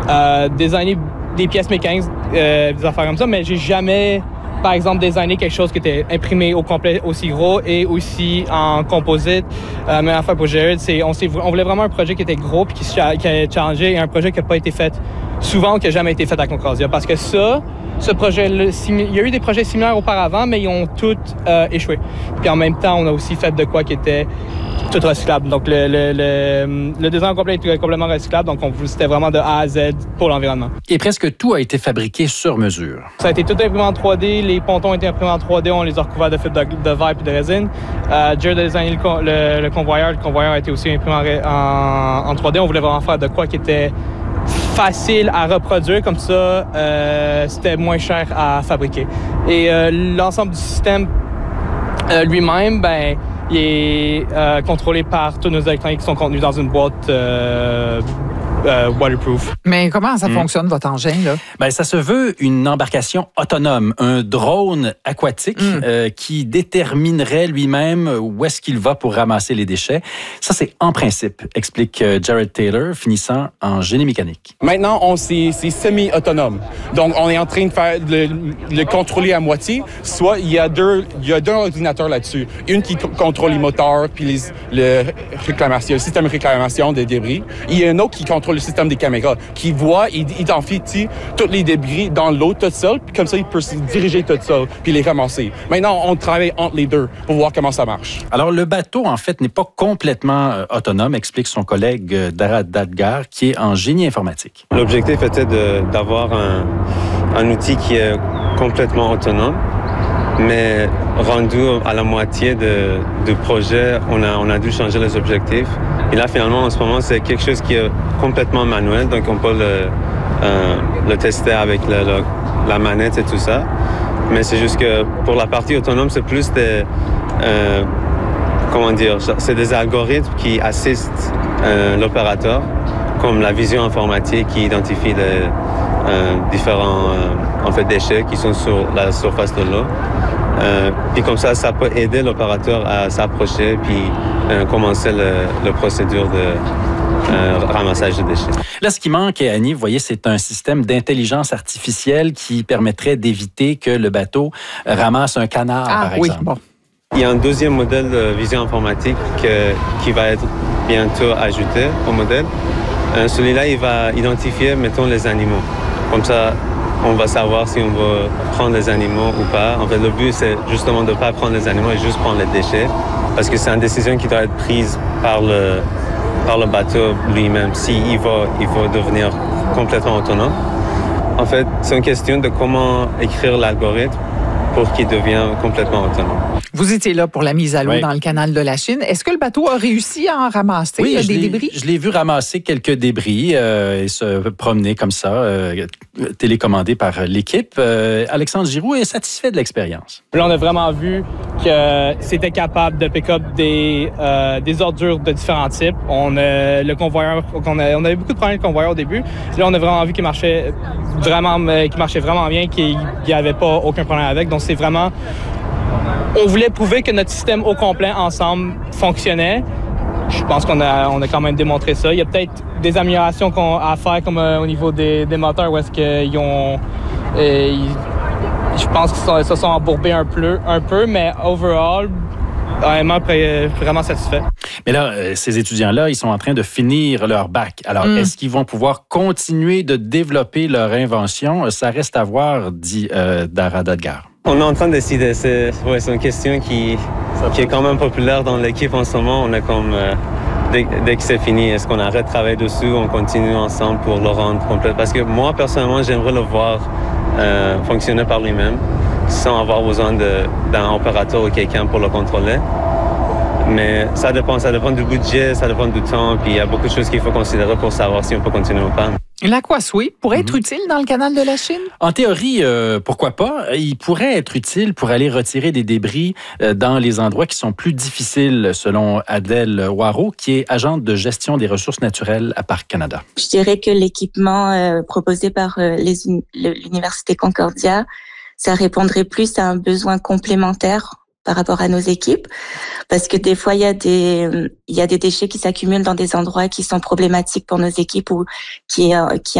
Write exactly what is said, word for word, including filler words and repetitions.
euh, designer des pièces mécaniques, euh, des affaires comme ça, mais j'ai jamais, par exemple, designé quelque chose qui était imprimé au complet aussi gros et aussi en composite. Euh, mais affaire pour Jared, c'est on, on voulait vraiment un projet qui était gros puis qui, qui allait challenger et un projet qui n'a pas été fait souvent ou qui n'a jamais été fait à Concordia. Parce que ça, ce projet-là, il y a eu des projets similaires auparavant, mais ils ont tous euh, échoué. Puis en même temps, on a aussi fait de quoi qui était tout recyclable. Donc le, le, le, le design complet était complètement recyclable, donc on, c'était vraiment de A à Z pour l'environnement. Et presque tout a été fabriqué sur mesure. Ça a été tout imprimé en trois D, les pontons ont été imprimés en trois D, on les a recouverts de fibres de, de verre et de résine. Euh, Jared a designé le, le, le convoyeur, le convoyeur a été aussi imprimé en, en, en trois D. On voulait vraiment faire de quoi qui était facile à reproduire, comme ça, euh, c'était moins cher à fabriquer. Et euh, l'ensemble du système euh, lui-même, ben, il est euh, contrôlé par tous nos électroniques qui sont contenus dans une boîte euh, euh, waterproof. Mais comment ça mmh. fonctionne, votre engin, là? Ben, ça se veut une embarcation autonome, un drone aquatique mmh. euh, qui déterminerait lui-même où est-ce qu'il va pour ramasser les déchets. Ça, c'est en principe, explique Jared Taylor, finissant en génie mécanique. Maintenant, on, c'est, c'est semi-autonome. Donc, on est en train de faire le, le contrôler à moitié. Soit il y a deux, il y a deux ordinateurs là-dessus. Une qui contrôle les moteurs puis les, le, réclamation, le système de réclamation des débris. Il y a un autre qui contrôle le système des caméras, qui voit et identifie tous les débris dans l'eau tout seul, puis comme ça, il peut se diriger tout seul, puis les ramasser. Maintenant, on travaille entre les deux pour voir comment ça marche. Alors, le bateau, en fait, n'est pas complètement euh, autonome, explique son collègue euh, Dara Dadgar, qui est en génie informatique. L'objectif était de, d'avoir un, un outil qui est complètement autonome, mais rendu à la moitié de, du projet, on a, on a dû changer les objectifs. Et là, finalement, en ce moment, c'est quelque chose qui est complètement manuel, donc on peut le, euh, le tester avec le, le, la manette et tout ça. Mais c'est juste que pour la partie autonome, c'est plus des, euh, comment dire, c'est des algorithmes qui assistent euh, l'opérateur, comme la vision informatique qui identifie les euh, différents euh, en fait, déchets qui sont sur la surface de l'eau. Euh, puis comme ça, ça peut aider l'opérateur à s'approcher puis euh, commencer le, le procédure de euh, ramassage de déchets. Là, ce qui manque, Annie, vous voyez, c'est un système d'intelligence artificielle qui permettrait d'éviter que le bateau ramasse un canard, ah, par oui, exemple. Bon. Il y a un deuxième modèle de vision informatique que, qui va être bientôt ajouté au modèle. Euh, celui-là, il va identifier, mettons, les animaux. Comme ça, on va savoir si on veut prendre les animaux ou pas. En fait, le but, c'est justement de ne pas prendre les animaux et juste prendre les déchets. Parce que c'est une décision qui doit être prise par le, par le bateau lui-même, s'il va, il va devenir complètement autonome. En fait, c'est une question de comment écrire l'algorithme pour qu'il devienne complètement autonome. Vous étiez là pour la mise à l'eau oui. dans le canal de la Chine. Est-ce que le bateau a réussi à en ramasser oui, des je débris? Je l'ai vu ramasser quelques débris euh, et se promener comme ça, euh, télécommandé par l'équipe. Euh, Alexandre Giroux est satisfait de l'expérience. Là, on a vraiment vu que c'était capable de pick-up des, euh, des ordures de différents types. On a le convoyeur, on, a, on avait beaucoup de problèmes de convoyeur au début. Là, on a vraiment vu qu'il marchait vraiment, qu'il marchait vraiment bien, qu'il n'y avait pas aucun problème avec. Donc, c'est vraiment... On voulait prouver que notre système au complet ensemble fonctionnait. Je pense qu'on a, on a quand même démontré ça. Il y a peut-être des améliorations qu'on, à faire comme euh, au niveau des, des moteurs où est-ce qu'ils ont... Euh, ils, je pense qu'ils se sont embourbés un peu, un peu, mais overall, vraiment, vraiment satisfait. Mais là, euh, ces étudiants-là, ils sont en train de finir leur bac. Alors, mm. est-ce qu'ils vont pouvoir continuer de développer leur invention? Ça reste à voir, dit euh, Dara Dadgar. On est en train de décider. C'est, ouais, c'est une question qui, qui est quand même populaire dans l'équipe en ce moment. On est comme, euh, dès, dès que c'est fini, est-ce qu'on arrête de travailler dessus, on continue ensemble pour le rendre complet? Parce que moi, personnellement, j'aimerais le voir euh, fonctionner par lui-même, sans avoir besoin de, d'un opérateur ou quelqu'un pour le contrôler. Mais ça dépend, ça dépend du budget, ça dépend du temps, puis il y a beaucoup de choses qu'il faut considérer pour savoir si on peut continuer ou pas. L'aquasweep pourrait être mm-hmm. utile dans le canal de la Chine? En théorie, euh, pourquoi pas? Il pourrait être utile pour aller retirer des débris euh, dans les endroits qui sont plus difficiles, selon Adèle Waro, qui est agente de gestion des ressources naturelles à Parc Canada. Je dirais que l'équipement euh, proposé par euh, les uni- l'Université Concordia, ça répondrait plus à un besoin complémentaire par rapport à nos équipes, parce que des fois il y a des il y a des déchets qui s'accumulent dans des endroits qui sont problématiques pour nos équipes ou qui qui